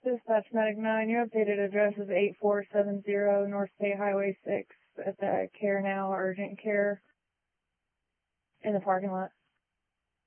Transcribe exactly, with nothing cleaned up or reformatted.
Dispatch Medic nine, your updated address is eight four seven zero North State Highway six at the Care Now Urgent Care in the parking lot.